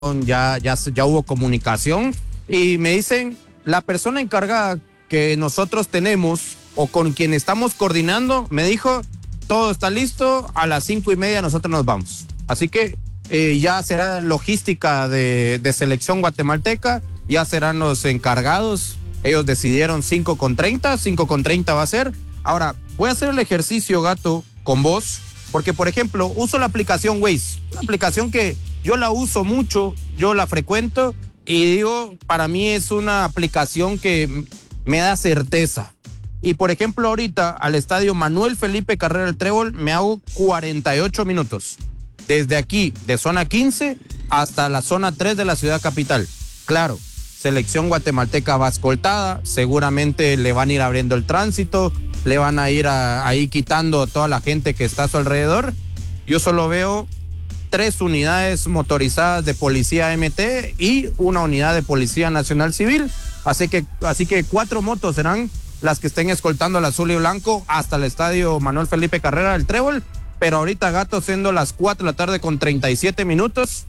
ya hubo comunicación y me dicen, la persona encargada que nosotros tenemos o con quien estamos coordinando, me dijo, todo está listo, a las 5:30 nosotros nos vamos. Así que ya será logística de selección guatemalteca, ya serán los encargados. Ellos decidieron 5:30 va a ser. Ahora, voy a hacer el ejercicio, Gato, con vos, porque, por ejemplo, uso la aplicación Waze, una aplicación que yo la uso mucho, yo la frecuento, y digo, para mí es una aplicación que me da certeza. Y, por ejemplo, ahorita al estadio Manuel Felipe Carrera del Trébol me hago 48 minutos. Desde aquí, de zona 15 hasta la zona 3 de la ciudad capital. Claro, selección guatemalteca va escoltada, seguramente le van a ir abriendo el tránsito, le van a ir ahí quitando toda la gente que está a su alrededor. Yo solo veo 3 unidades motorizadas de policía MT y una unidad de policía nacional civil, así que 4 motos serán las que estén escoltando al azul y blanco hasta el estadio Manuel Felipe Carrera del Trébol. Pero ahorita, Gato, siendo las 4 de la tarde con 37 minutos,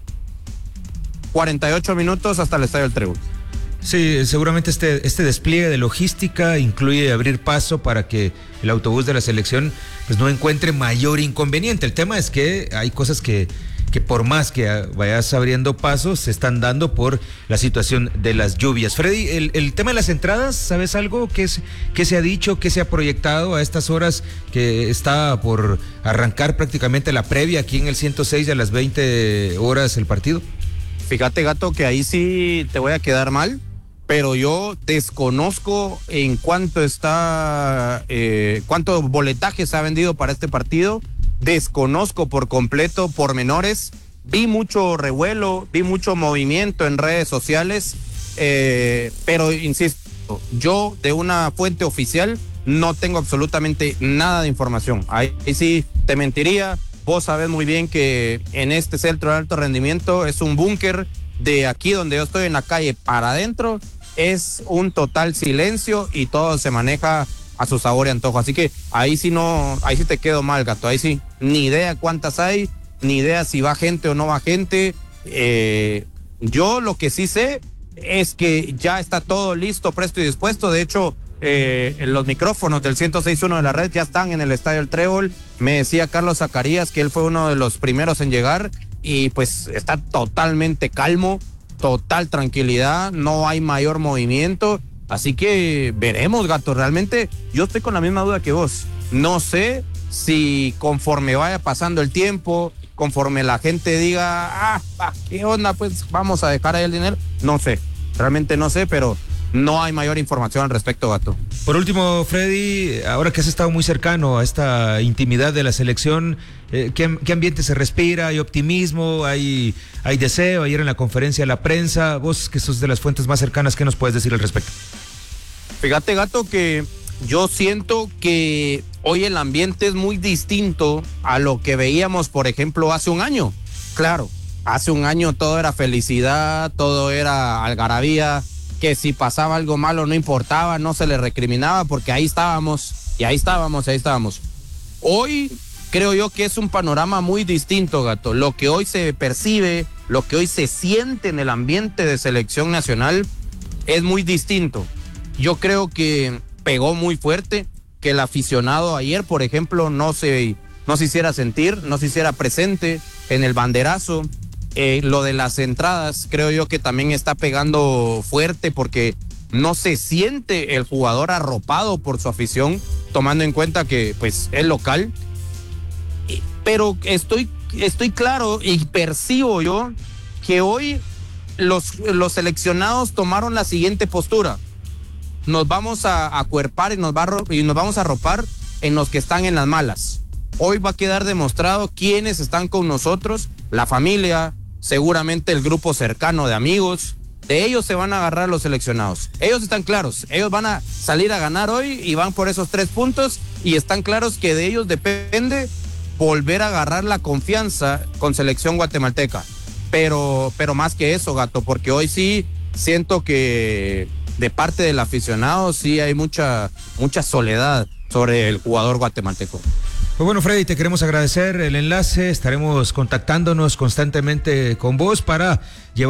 48 minutos hasta el estadio del Trébol. Sí, seguramente este despliegue de logística incluye abrir paso para que el autobús de la selección pues no encuentre mayor inconveniente. El tema es que hay cosas que por más que vayas abriendo pasos, se están dando por la situación de las lluvias. Freddy, el tema de las entradas, ¿sabes algo? ¿Qué se ha dicho? ¿Qué se ha proyectado a estas horas que está por arrancar prácticamente la previa aquí en el 106 a las 20 horas el partido? Fíjate, Gato, que ahí sí te voy a quedar mal, pero yo desconozco en cuánto está, cuánto boletaje se ha vendido para este partido. Desconozco por completo pormenores. Vi mucho revuelo, vi mucho movimiento en redes sociales, pero insisto, yo de una fuente oficial no tengo absolutamente nada de información. Ahí sí te mentiría. Vos sabés muy bien que en este centro de alto rendimiento es un búnker. De aquí donde yo estoy en la calle para adentro es un total silencio y todo se maneja a su sabor y antojo. Así que ahí sí te quedo mal, Gato. Ahí sí, ni idea cuántas hay, ni idea si va gente o no va gente. Yo lo que sí sé es que ya está todo listo, presto y dispuesto. De hecho, los micrófonos del 106.1 de la red ya están en el estadio El Trébol. Me decía Carlos Zacarías que él fue uno de los primeros en llegar y pues está totalmente calmo, total tranquilidad, no hay mayor movimiento. Así que veremos, Gato. Realmente yo estoy con la misma duda que vos. No sé si conforme vaya pasando el tiempo, conforme la gente diga, ¿qué onda? Pues vamos a dejar ahí el dinero. No sé, realmente no sé, pero no hay mayor información al respecto, Gato. Por último, Freddy, ahora que has estado muy cercano a esta intimidad de la selección, ¿qué ambiente se respira? ¿Hay optimismo? ¿Hay deseo? Ayer en la conferencia de la prensa, vos que sos de las fuentes más cercanas, ¿qué nos puedes decir al respecto? Fíjate, Gato, que yo siento que hoy el ambiente es muy distinto a lo que veíamos, por ejemplo, hace un año. Claro, hace un año todo era felicidad, todo era algarabía, que si pasaba algo malo no importaba, no se le recriminaba porque ahí estábamos. Hoy creo yo que es un panorama muy distinto, Gato. Lo que hoy se percibe, lo que hoy se siente en el ambiente de selección nacional es muy distinto. Yo creo que pegó muy fuerte, que el aficionado ayer, por ejemplo, no se hiciera sentir, no se hiciera presente en el banderazo. Lo de las entradas creo yo que también está pegando fuerte porque no se siente el jugador arropado por su afición, tomando en cuenta que pues es local. Pero estoy claro y percibo yo que hoy los seleccionados tomaron la siguiente postura: nos vamos a acuerpar y nos vamos a arropar en los que están en las malas. Hoy va a quedar demostrado quiénes están con nosotros, la familia, seguramente el grupo cercano de amigos. De ellos se van a agarrar los seleccionados. Ellos están claros, ellos van a salir a ganar hoy y van por esos 3 puntos y están claros que de ellos depende volver a agarrar la confianza con selección guatemalteca. Pero más que eso, Gato, porque hoy sí siento que de parte del aficionado sí hay mucha soledad sobre el jugador guatemalteco. Pues bueno, Freddy, te queremos agradecer el enlace, estaremos contactándonos constantemente con vos para llevar